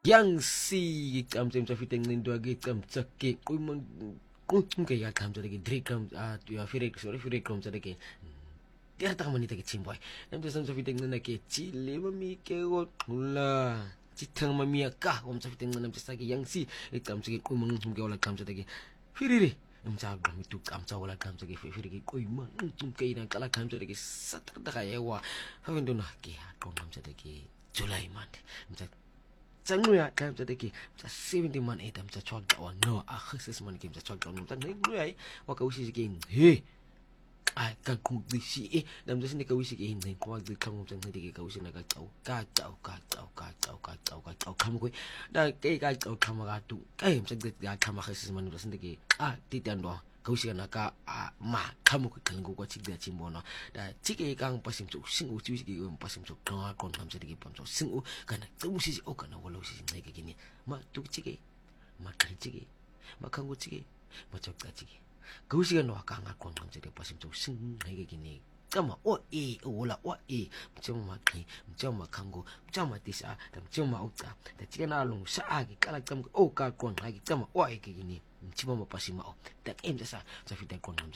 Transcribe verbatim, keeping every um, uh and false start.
yang si kam sem sa fiteng nindo agi kam sakke kuy man kung kay ya kam sa dagi dri kam ah ya fire sorry fire kam sa dagi dia tak manita ke cimboy nam sa sa fiteng na ke chile mami ke go la chitang mami ka kom sa fiteng nam sa yang si kam sa kuy man ke wala kam sa dagi fire nam sa gam tu kam sa wala kam sa ke fire ke kuy man kay na kala kam sa dagi satar da kaya wa hawin do na ke ko nam sa dagi Julai man nam Sangguya kam sa deki sa seventy man item sa chog daw no akhasis man kim sa chog daw no tan ngui wa ka usi sikin he ai ka ku di si e dam sa ni ka usi ki hin ko di kam sa ni ka usi na ka chau ka chau ka chau ka chau ka chau ka chau kam ko da ke ka chau kam ga tu kai sa de ga kam akhasis man sa ni ah ti tan do ka usi na ka ma kam ko kan ko chi da chi mo no da chi ke kang pasim chu sing u chi ki um pasim chu ka kon kam sa de ki pam chu sing u kana tu si o kana wala si nai ke ni ma tu chi ke ma kan chi ke ma kan ko chi ke ma chok ta chi ke ka usi na ka nga kon kam sa de pasim chu sing nai ke ni kama o e o la o e mchama ki mchama kango mchama tisa da mchama uta da chena long sa agi kala kam o ka kon agi kama o e ke ni mchama mapasima o da em sa sa fita kon